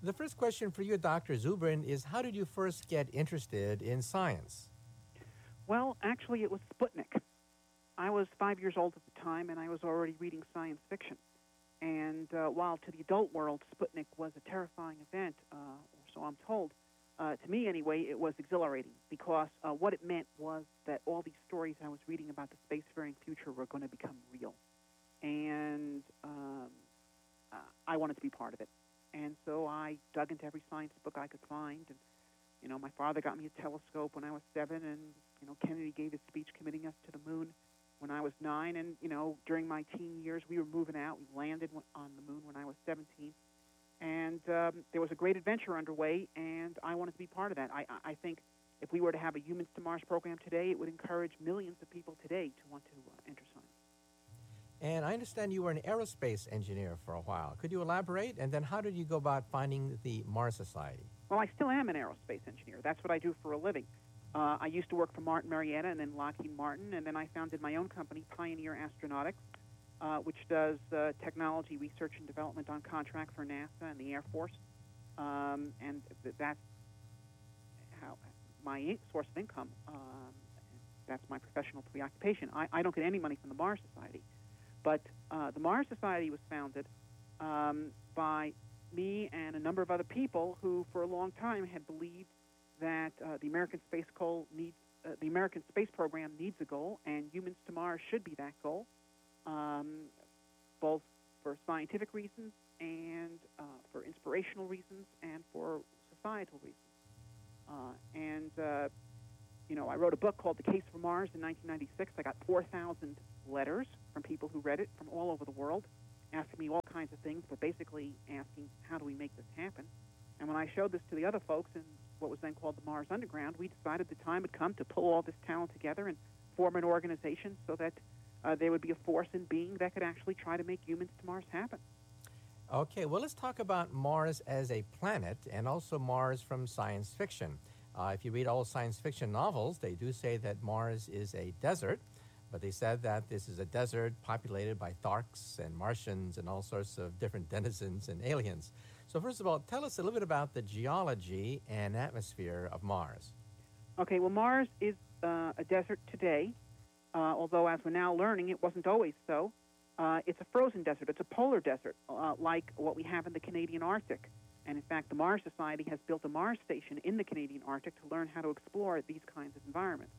The first question for you, Dr. Zubrin, is how did you first get interested in science? Well, actually, it was Sputnik. I was 5 years old at the time, and I was already reading science fiction. And while to the adult world, Sputnik was a terrifying event, or so I'm told, to me anyway, it was exhilarating because what it meant was that all these stories I was reading about the spacefaring future were going to become real. And I wanted to be part of it. And so I dug into every science book I could find. And, my father got me a telescope when I was 7, and, Kennedy gave his speech committing us to the moon when I was 9. And, during my teen years, we were moving out. We landed on the moon when I was 17. And there was a great adventure underway, and I wanted to be part of that. I think if we were to have a Humans to Mars program today, it would encourage millions of people today to want to enter science. And I understand you were an aerospace engineer for a while. Could you elaborate? And then how did you go about finding the Mars Society? Well, I still am an aerospace engineer. That's what I do for a living. I used to work for Martin Marietta and then Lockheed Martin, and then I founded my own company, Pioneer Astronautics, which does technology research and development on contract for NASA and the Air Force. And that's how my source of income. That's my professional preoccupation. I don't get any money from the Mars Society. But the Mars Society was founded by me and a number of other people who, for a long time, had believed that the American space program needs a goal, and Humans to Mars should be that goal, both for scientific reasons and for inspirational reasons and for societal reasons. I wrote a book called The Case for Mars in 1996. I got 4,000 letters from people who read it from all over the world, asking me all kinds of things, but basically asking, how do we make this happen? And when I showed this to the other folks in what was then called the Mars Underground, we decided the time had come to pull all this talent together and form an organization so that there would be a force in being that could actually try to make Humans to Mars happen. Okay, well, let's talk about Mars as a planet and also Mars from science fiction. If you read all science fiction novels, they do say that Mars is a desert, but they said that this is a desert populated by Tharks and Martians and all sorts of different denizens and aliens. So first of all, tell us a little bit about the geology and atmosphere of Mars. Okay, well, Mars is a desert today, although as we're now learning, it wasn't always so. It's a frozen desert. It's a polar desert, like what we have in the Canadian Arctic. And in fact, the Mars Society has built a Mars station in the Canadian Arctic to learn how to explore these kinds of environments.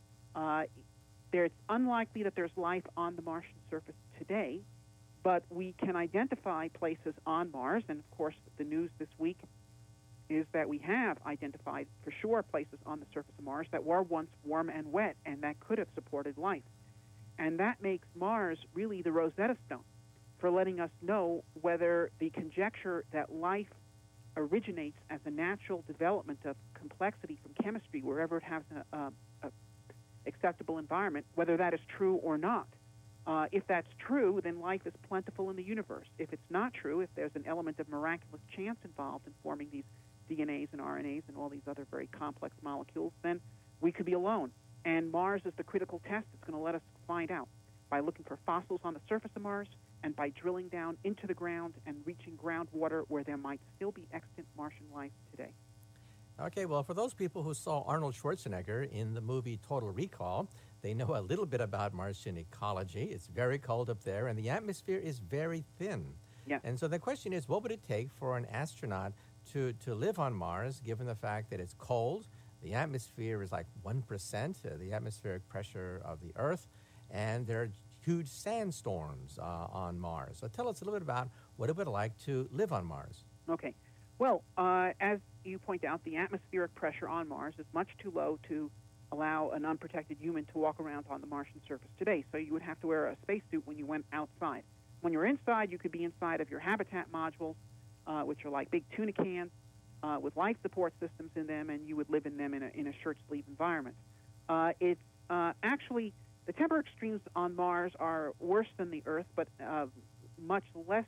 It's unlikely that there's life on the Martian surface today, but we can identify places on Mars, and of course the news this week is that we have identified for sure places on the surface of Mars that were once warm and wet and that could have supported life. And that makes Mars really the Rosetta Stone for letting us know whether the conjecture that life originates as a natural development of complexity from chemistry wherever it has an acceptable environment, whether that is true or not. If that's true, then life is plentiful in the universe. If it's not true, if there's an element of miraculous chance involved in forming these DNAs and RNAs and all these other very complex molecules, then we could be alone. And Mars is the critical test that's going to let us find out by looking for fossils on the surface of Mars and by drilling down into the ground and reaching groundwater where there might still be extant Martian life today. Okay, well, for those people who saw Arnold Schwarzenegger in the movie Total Recall, they know a little bit about Martian ecology. It's very cold up there, and the atmosphere is very thin. Yeah. And so the question is, what would it take for an astronaut to live on Mars, given the fact that it's cold, the atmosphere is like 1%, the atmospheric pressure of the Earth, and there are huge sandstorms on Mars. So tell us a little bit about what it would be like to live on Mars. Okay. Well, as you point out, the atmospheric pressure on Mars is much too low to allow an unprotected human to walk around on the Martian surface today. So you would have to wear a spacesuit when you went outside. When you're inside, you could be inside of your habitat modules, which are like big tuna cans with life support systems in them, and you would live in them in a shirt-sleeve environment. It's actually, the temperature extremes on Mars are worse than the Earth, but much less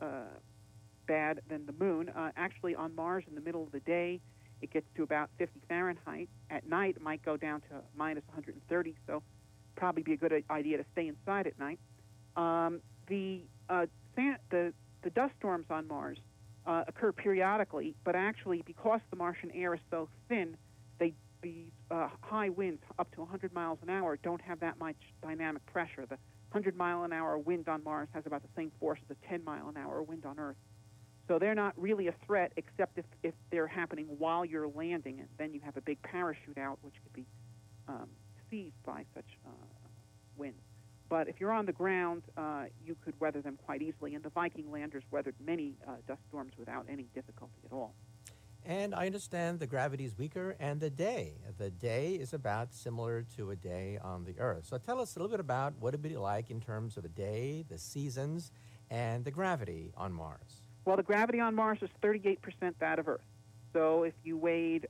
bad than the Moon. Actually, on Mars, in the middle of the day, it gets to about 50 Fahrenheit. At night, it might go down to minus 130, so probably be a good idea to stay inside at night. The dust storms on Mars occur periodically, but actually, because the Martian air is so thin, these high winds up to 100 miles an hour don't have that much dynamic pressure. The 100-mile-an-hour wind on Mars has about the same force as a 10-mile-an-hour wind on Earth. So they're not really a threat, except if they're happening while you're landing, and then you have a big parachute out, which could be seized by such winds. But if you're on the ground, you could weather them quite easily, and the Viking landers weathered many dust storms without any difficulty at all. And I understand the gravity is weaker, and the day is about similar to a day on the Earth. So tell us a little bit about what it would be like in terms of a day, the seasons, and the gravity on Mars. Well, the gravity on Mars is 38% that of Earth. So if you weighed,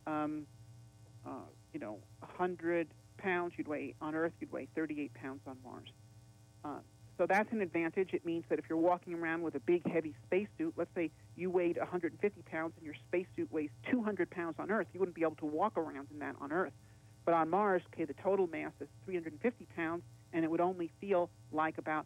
100 pounds, on Earth, you'd weigh 38 pounds on Mars. So that's an advantage. It means that if you're walking around with a big, heavy spacesuit, let's say you weighed 150 pounds and your spacesuit weighs 200 pounds on Earth, you wouldn't be able to walk around in that on Earth. But on Mars, the total mass is 350 pounds, and it would only feel like about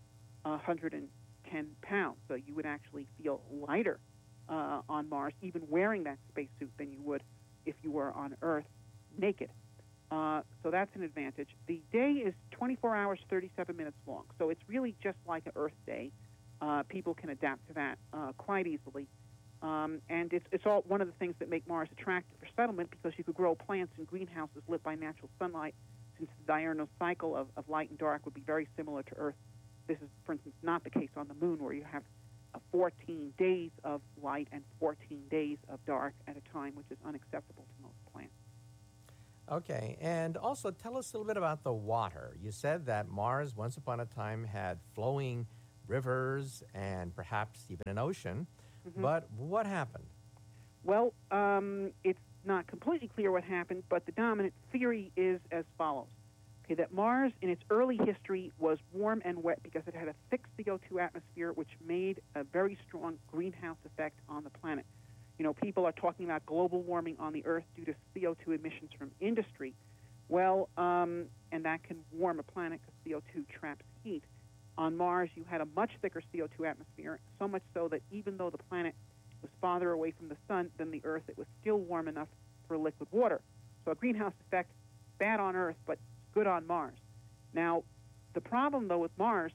110 pounds. So you would actually feel lighter on Mars, even wearing that spacesuit, than you would if you were on Earth naked. So that's an advantage. The day is 24 hours, 37 minutes long. So it's really just like an Earth day. People can adapt to that quite easily. And it's all one of the things that make Mars attractive for settlement, because you could grow plants in greenhouses lit by natural sunlight, since the diurnal cycle of light and dark would be very similar to Earth. This is, for instance, not the case on the Moon, where you have 14 days of light and 14 days of dark at a time, which is unacceptable to most plants. Okay, and also tell us a little bit about the water. You said that Mars once upon a time had flowing rivers and perhaps even an ocean, but what happened? Well, it's not completely clear what happened, but the dominant theory is as follows. That Mars in its early history was warm and wet because it had a thick CO2 atmosphere, which made a very strong greenhouse effect on the planet. People are talking about global warming on the Earth due to CO2 emissions from industry. Well, and that can warm a planet because CO2 traps heat. On Mars, you had a much thicker CO2 atmosphere, so much so that even though the planet was farther away from the sun than the Earth, it was still warm enough for liquid water. So a greenhouse effect, bad on Earth, but good on Mars. Now, the problem, though, with Mars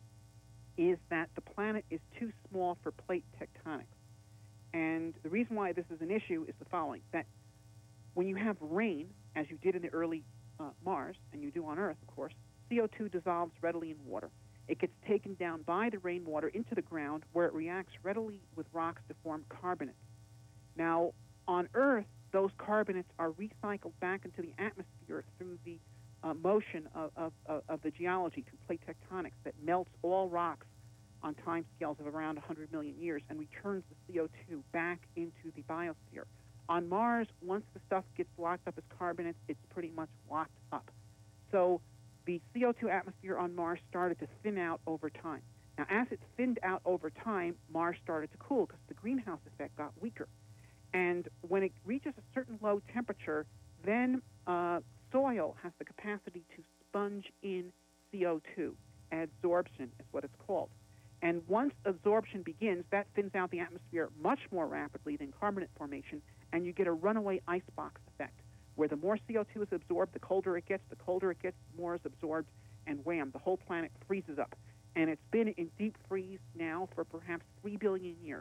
is that the planet is too small for plate tectonics. And the reason why this is an issue is the following, that when you have rain, as you did in the early Mars, and you do on Earth, of course, CO2 dissolves readily in water. It gets taken down by the rainwater into the ground, where it reacts readily with rocks to form carbonates. Now, on Earth, those carbonates are recycled back into the atmosphere through the motion of the geology, through plate tectonics, that melts all rocks on timescales of around 100 million years and returns the CO2 back into the biosphere. On Mars, once the stuff gets locked up as carbonates, it's pretty much locked up. So the CO2 atmosphere on Mars started to thin out over time. Now, as it thinned out over time, Mars started to cool because the greenhouse effect got weaker. And when it reaches a certain low temperature, then soil has the capacity to sponge in CO2. Adsorption is what it's called. And once absorption begins, that thins out the atmosphere much more rapidly than carbonate formation, and you get a runaway icebox effect, where the more CO2 is absorbed, the colder it gets, the more is absorbed, and wham, the whole planet freezes up. And it's been in deep freeze now for perhaps 3 billion years.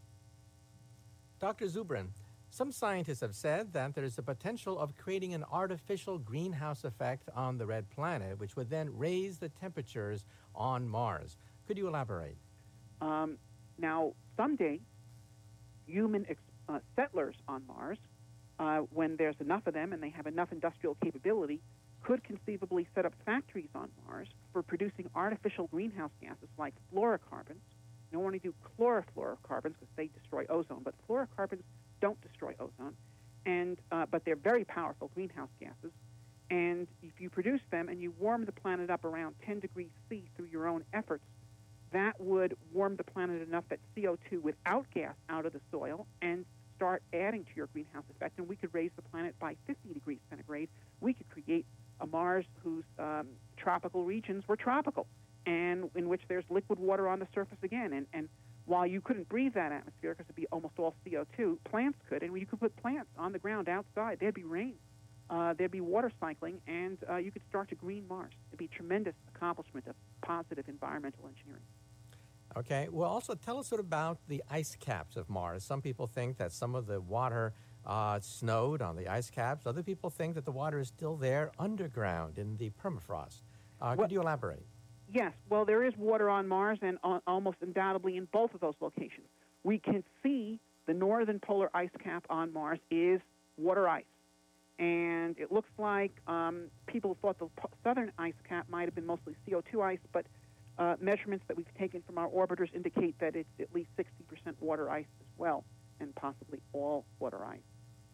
Dr. Zubrin, some scientists have said that there is a potential of creating an artificial greenhouse effect on the red planet, which would then raise the temperatures on Mars. Could you elaborate? Now, someday, human settlers on Mars, when there's enough of them and they have enough industrial capability, could conceivably set up factories on Mars for producing artificial greenhouse gases like fluorocarbons. You don't want to do chlorofluorocarbons because they destroy ozone, but fluorocarbons don't destroy ozone, and but they're very powerful greenhouse gases. And if you produce them and you warm the planet up around 10 degrees C through your own efforts, that would warm the planet enough that CO2 would outgas out of the soil and start adding to your greenhouse effect, and we could raise the planet by 50 degrees centigrade. We could create a Mars whose tropical regions were tropical, and in which there's liquid water on the surface again. And while you couldn't breathe that atmosphere because it'd be almost all CO2, plants could, and you could put plants on the ground outside. There'd be rain. There'd be water cycling, and you could start to green Mars. It'd be a tremendous accomplishment of positive environmental engineering. Okay. Well, also tell us about the ice caps of Mars. Some people think that some of the water snowed on the ice caps. Other people think that the water is still there underground in the permafrost. Could you elaborate? Yes. Well, there is water on Mars, and almost undoubtedly in both of those locations. We can see the northern polar ice cap on Mars is water ice. And it looks like people thought the southern ice cap might have been mostly CO2 ice, but measurements that we've taken from our orbiters indicate that it's at least 60% water ice as well, and possibly all water ice.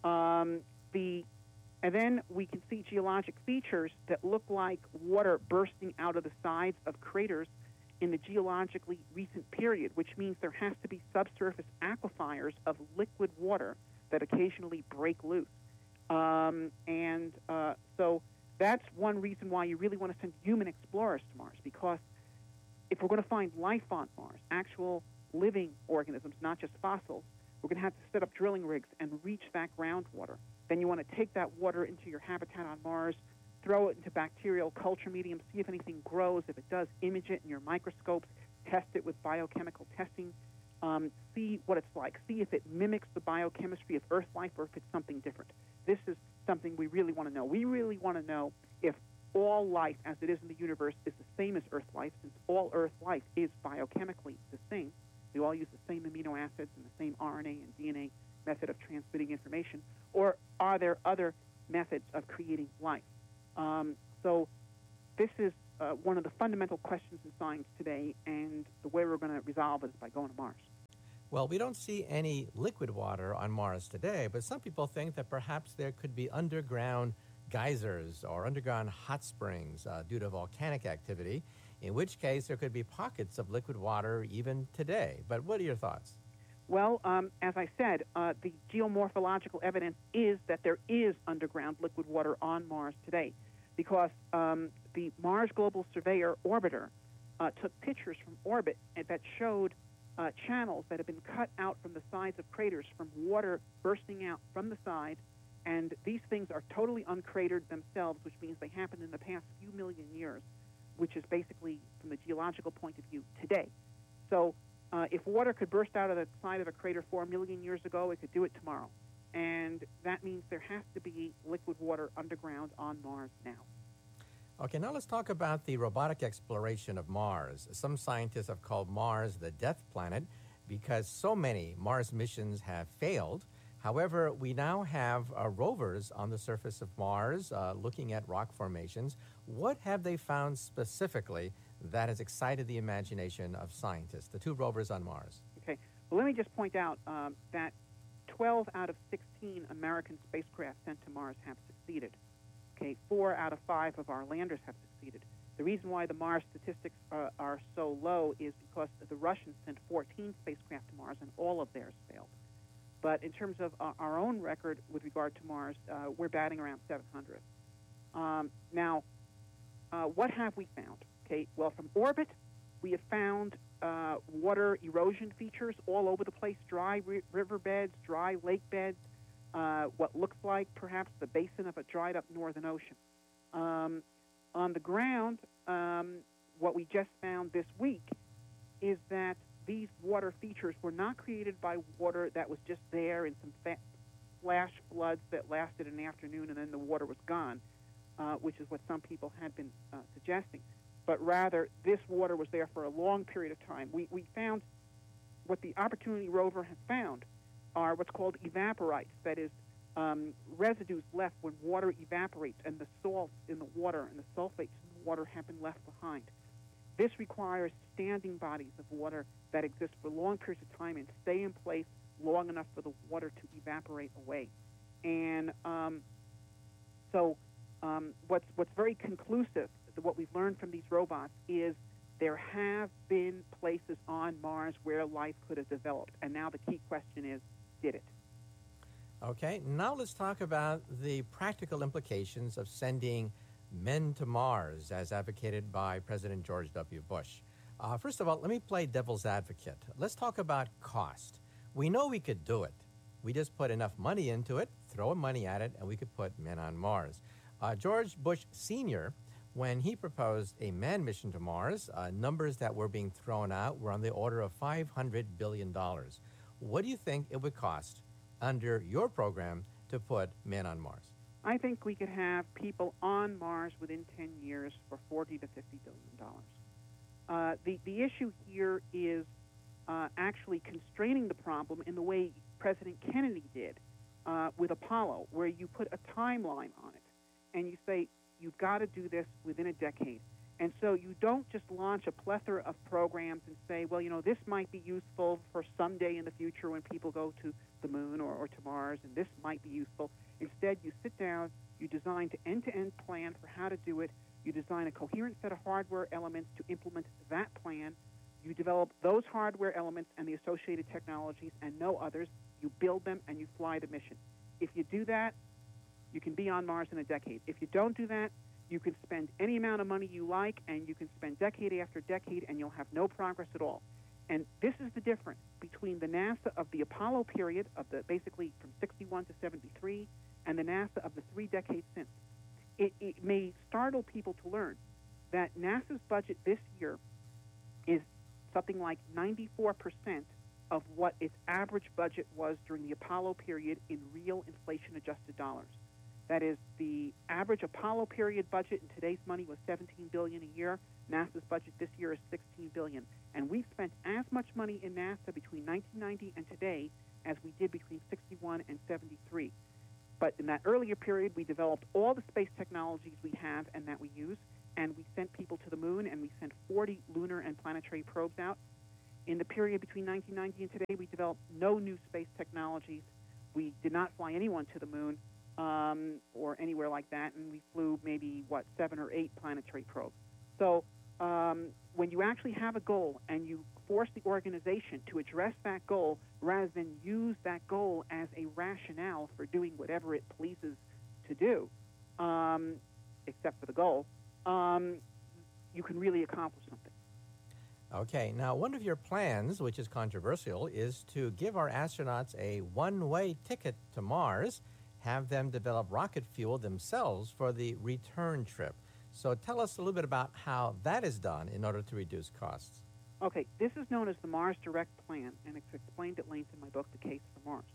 And then we can see geologic features that look like water bursting out of the sides of craters in the geologically recent period, which means there has to be subsurface aquifers of liquid water that occasionally break loose. So that's one reason why you really want to send human explorers to Mars, because if we're going to find life on Mars, actual living organisms, not just fossils, we're going to have to set up drilling rigs and reach that groundwater. Then you want to take that water into your habitat on Mars, throw it into bacterial culture medium, see if anything grows. If it does, image it in your microscopes, test it with biochemical testing, see what it's like, see if it mimics the biochemistry of Earth life or if it's something different. This is something we really want to know. We really want to know if all life as it is in the universe is the same as Earth life, since all Earth life is biochemically the same. We all use the same amino acids and the same RNA and DNA method of transmitting information, or are there other methods of creating life? So this is one of the fundamental questions in science today, and the way we're going to resolve it is by going to Mars. Well, we don't see any liquid water on Mars today, but some people think that perhaps there could be underground geysers or underground hot springs due to volcanic activity, in which case there could be pockets of liquid water even today. But what are your thoughts? Well, as I said, the geomorphological evidence is that there is underground liquid water on Mars today, because the Mars Global Surveyor orbiter took pictures from orbit that showed channels that have been cut out from the sides of craters from water bursting out from the side, and these things are totally uncratered themselves, which means they happened in the past few million years, which is basically, from the geological point of view, today. So if water could burst out of the side of a crater 4 million years ago, it could do it tomorrow. And that means there has to be liquid water underground on Mars now. Okay, now let's talk about the robotic exploration of Mars. Some scientists have called Mars the death planet because so many Mars missions have failed. However, we now have rovers on the surface of Mars looking at rock formations. What have they found specifically that has excited the imagination of scientists, the two rovers on Mars? Okay, well, let me just point out that 12 out of 16 American spacecraft sent to Mars have succeeded. Okay, 4 out of 5 of our landers have succeeded. The reason why the Mars statistics are so low is because the Russians sent 14 spacecraft to Mars, and all of theirs failed. But in terms of our own record with regard to Mars, we're batting around 700. Now, what have we found? Okay, well, from orbit, we have found water erosion features all over the place, dry riverbeds, dry lake beds, what looks like perhaps the basin of a dried-up northern ocean. On the ground, what we just found this week is that these water features were not created by water that was just there in some flash floods that lasted an afternoon and then the water was gone, which is what some people had been suggesting. But rather, this water was there for a long period of time. We found what the Opportunity rover has found are what's called evaporites, that is, residues left when water evaporates and the salts in the water and the sulfates in the water have been left behind. This requires standing bodies of water that exist for long periods of time and stay in place long enough for the water to evaporate away. And what's very conclusive, what we've learned from these robots, is there have been places on Mars where life could have developed. And now the key question is, did it? Okay, now let's talk about the practical implications of sending men to Mars, as advocated by President George W. Bush. First of all, let me play devil's advocate. Let's talk about cost. We know we could do it. We just put enough money into it, throw money at it, and we could put men on Mars. George Bush Sr., when he proposed a manned mission to Mars, numbers that were being thrown out were on the order of $500 billion. What do you think it would cost under your program to put men on Mars? I think we could have people on Mars within 10 years for $40 to $50 billion. The issue here is actually constraining the problem in the way President Kennedy did with Apollo, where you put a timeline on it, and you say, you've got to do this within a decade. And so you don't just launch a plethora of programs and say, well, this might be useful for someday in the future when people go to the moon or to Mars, and this might be useful. Instead, you sit down, you design an end-to-end plan for how to do it, you design a coherent set of hardware elements to implement that plan, you develop those hardware elements and the associated technologies and no others, you build them, and you fly the mission. If you do that, you can be on Mars in a decade. If you don't do that, you can spend any amount of money you like, and you can spend decade after decade, and you'll have no progress at all. And this is the difference between the NASA of the Apollo period, of the basically from 61 to 73, and the NASA of the 3 decades since. It may startle people to learn that NASA's budget this year is something like 94% of what its average budget was during the Apollo period in real inflation-adjusted dollars. That is, the average Apollo period budget in today's money was $17 billion a year. NASA's budget this year is $16 billion. And we've spent as much money in NASA between 1990 and today as we did between 61 and 73. But in that earlier period, we developed all the space technologies we have and that we use, and we sent people to the moon, and we sent 40 lunar and planetary probes out. In the period between 1990 and today, we developed no new space technologies. We did not fly anyone to the moon or anywhere like that, and we flew maybe, 7 or 8 planetary probes. So when you actually have a goal and you force the organization to address that goal rather than use that goal as a rationale for doing whatever it pleases to do, except for the goal, you can really accomplish something. Okay, now one of your plans, which is controversial, is to give our astronauts a one-way ticket to Mars, have them develop rocket fuel themselves for the return trip. So tell us a little bit about how that is done in order to reduce costs. Okay, this is known as the Mars Direct Plan, and it's explained at length in my book, The Case for Mars.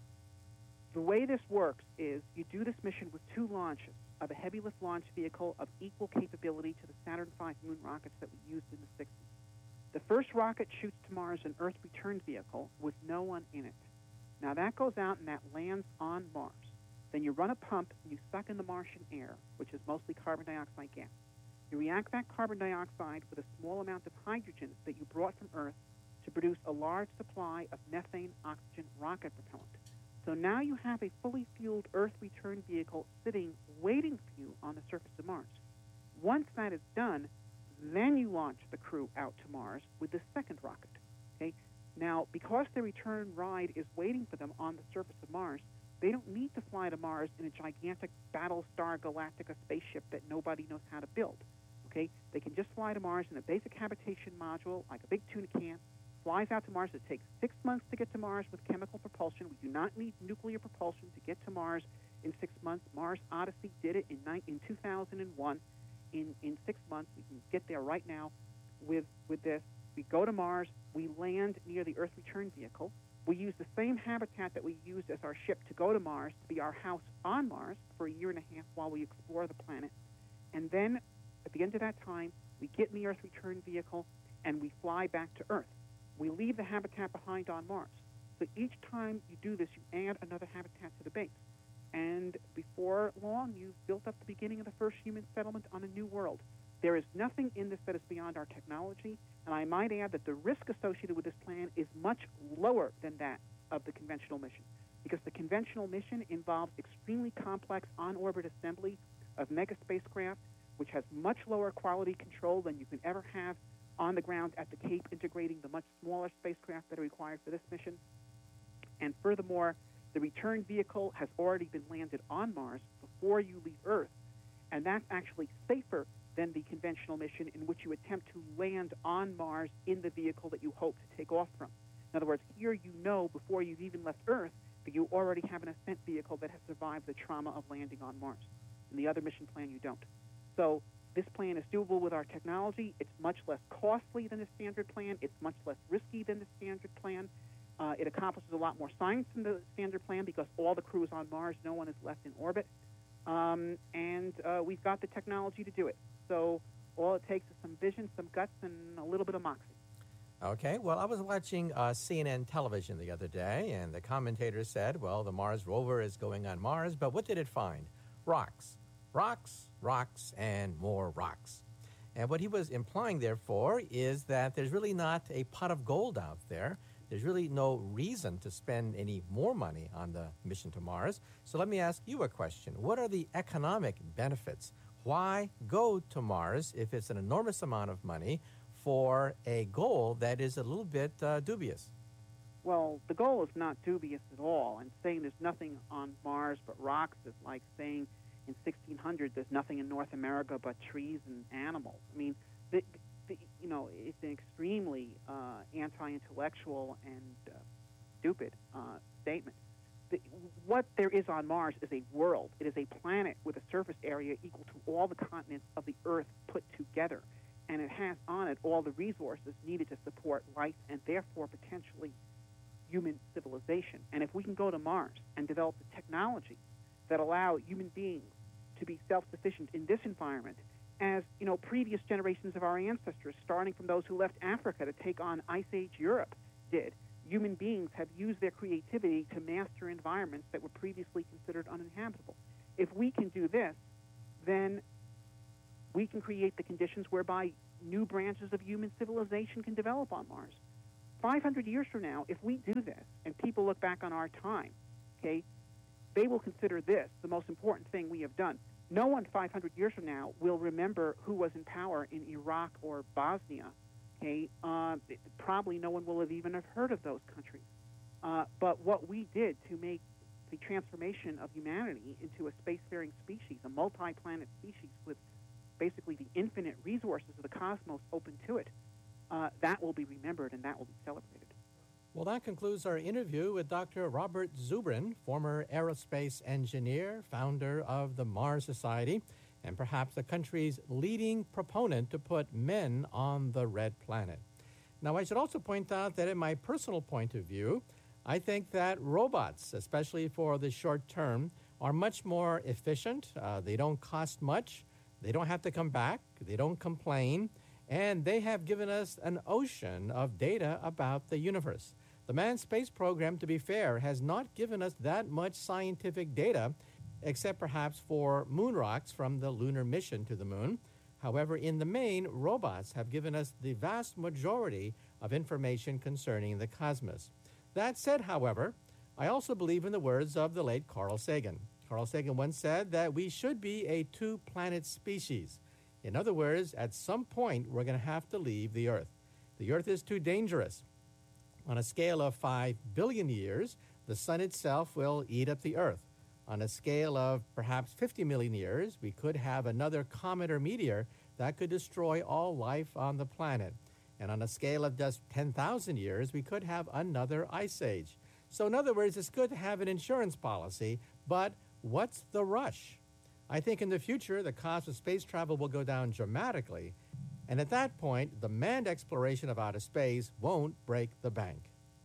The way this works is you do this mission with 2 launches of a heavy lift launch vehicle of equal capability to the Saturn V moon rockets that we used in the 60s. The first rocket shoots to Mars an Earth return vehicle with no one in it. Now that goes out and that lands on Mars. Then you run a pump and you suck in the Martian air, which is mostly carbon dioxide gas. You react that carbon dioxide with a small amount of hydrogen that you brought from Earth to produce a large supply of methane oxygen rocket propellant. So now you have a fully fueled Earth return vehicle sitting waiting for you on the surface of Mars. Once that is done, then you launch the crew out to Mars with the second rocket. Okay? Now, because the return ride is waiting for them on the surface of Mars, they don't need to fly to Mars in a gigantic Battlestar Galactica spaceship that nobody knows how to build. Okay? They can just fly to Mars in a basic habitation module, like a big tuna can, flies out to Mars. It takes 6 months to get to Mars with chemical propulsion. We do not need nuclear propulsion to get to Mars in 6 months. Mars Odyssey did it in 2001. In 6 months, we can get there right now with this. We go to Mars. We land near the Earth return vehicle. We use the same habitat that we used as our ship to go to Mars to be our house on Mars for a year and a half while we explore the planet. And then at the end of that time, we get in the Earth return vehicle and we fly back to Earth. We leave the habitat behind on Mars. So each time you do this, you add another habitat to the base. And before long, you've built up the beginning of the first human settlement on a new world. There is nothing in this that is beyond our technology, and I might add that the risk associated with this plan is much lower than that of the conventional mission, because the conventional mission involves extremely complex on-orbit assembly of mega spacecraft, which has much lower quality control than you can ever have on the ground at the Cape, integrating the much smaller spacecraft that are required for this mission. And furthermore, the return vehicle has already been landed on Mars before you leave Earth, and that's actually safer than the conventional mission in which you attempt to land on Mars in the vehicle that you hope to take off from. In other words, here you know before you've even left Earth that you already have an ascent vehicle that has survived the trauma of landing on Mars. In the other mission plan, you don't. So this plan is doable with our technology. It's much less costly than the standard plan. It's much less risky than the standard plan. It accomplishes a lot more science than the standard plan because all the crew is on Mars. No one is left in orbit. And we've got the technology to do it. So all it takes is some vision, some guts, and a little bit of moxie. Okay, well, I was watching CNN television the other day, and the commentator said, well, the Mars rover is going on Mars, but what did it find? Rocks. Rocks, rocks, and more rocks. And what he was implying, therefore, is that there's really not a pot of gold out there. There's really no reason to spend any more money on the mission to Mars. So let me ask you a question. What are the economic benefits? Why go to Mars if it's an enormous amount of money for a goal that is a little bit dubious? Well, the goal is not dubious at all. And saying there's nothing on Mars but rocks is like saying in 1600 there's nothing in North America but trees and animals. I mean, it's an extremely anti-intellectual and stupid statement. What there is on Mars is a world. It is a planet with a surface area equal to all the continents of the Earth put together. And it has on it all the resources needed to support life and therefore potentially human civilization. And if we can go to Mars and develop the technology that allow human beings to be self-sufficient in this environment, as previous generations of our ancestors, starting from those who left Africa to take on Ice Age Europe, did. Human beings have used their creativity to master environments that were previously considered uninhabitable. If we can do this, then we can create the conditions whereby new branches of human civilization can develop on Mars. 500 years from now, if we do this and people look back on our time, okay, they will consider this the most important thing we have done. No one 500 years from now will remember who was in power in Iraq or Bosnia. Okay, probably no one will have even have heard of those countries. But what we did to make the transformation of humanity into a spacefaring species, a multi-planet species with basically the infinite resources of the cosmos open to it, that will be remembered and that will be celebrated. Well, that concludes our interview with Dr. Robert Zubrin, former aerospace engineer, founder of the Mars Society, and perhaps the country's leading proponent to put men on the red planet. Now, I should also point out that in my personal point of view, I think that robots, especially for the short term, are much more efficient. They don't cost much. They don't have to come back. They don't complain. And they have given us an ocean of data about the universe. The manned space program, to be fair, has not given us that much scientific data, except perhaps for moon rocks from the lunar mission to the moon. However, in the main, robots have given us the vast majority of information concerning the cosmos. That said, however, I also believe in the words of the late Carl Sagan. Carl Sagan once said that we should be a two-planet species. In other words, at some point, we're going to have to leave the Earth. The Earth is too dangerous. On a scale of 5 billion years, the sun itself will eat up the Earth. On a scale of perhaps 50 million years, we could have another comet or meteor that could destroy all life on the planet. And on a scale of just 10,000 years, we could have another ice age. So in other words, it's good to have an insurance policy, but what's the rush? I think in the future, the cost of space travel will go down dramatically. And at that point, the manned exploration of outer space won't break the bank.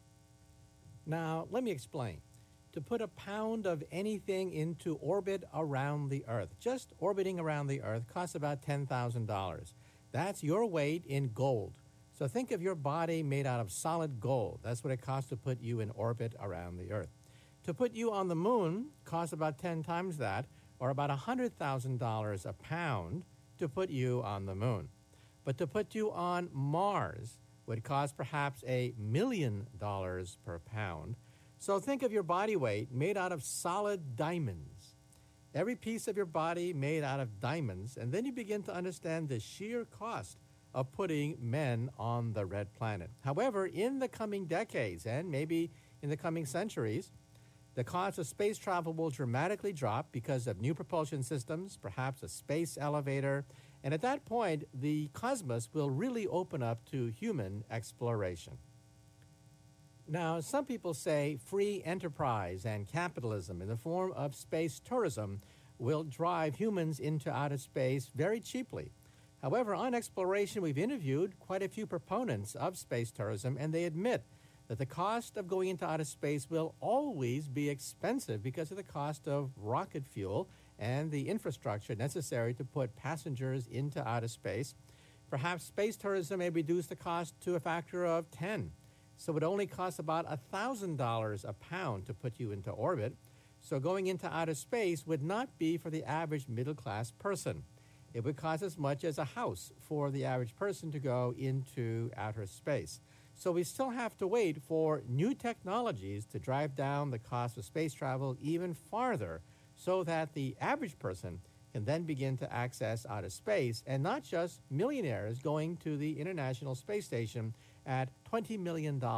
Now, let me explain. To put a pound of anything into orbit around the Earth, just orbiting around the Earth, costs about $10,000. That's your weight in gold. So think of your body made out of solid gold. That's what it costs to put you in orbit around the Earth. To put you on the moon costs about 10 times that, or about $100,000 a pound to put you on the moon. But to put you on Mars would cost perhaps $1 million per pound. So think of your body weight made out of solid diamonds. Every piece of your body made out of diamonds, and then you begin to understand the sheer cost of putting men on the red planet. However, in the coming decades, and maybe in the coming centuries, the cost of space travel will dramatically drop because of new propulsion systems, perhaps a space elevator, And at that point, the cosmos will really open up to human exploration. Now, some people say free enterprise and capitalism in the form of space tourism will drive humans into outer space very cheaply. However, on Exploration, we've interviewed quite a few proponents of space tourism, and they admit that the cost of going into outer space will always be expensive because of the cost of rocket fuel and the infrastructure necessary to put passengers into outer space. Perhaps space tourism may reduce the cost to a factor of 10. So it only costs about $1,000 a pound to put you into orbit. So going into outer space would not be for the average middle-class person. It would cost as much as a house for the average person to go into outer space. So we still have to wait for new technologies to drive down the cost of space travel even farther so that the average person can then begin to access outer space, and not just millionaires going to the International Space Station at $20 million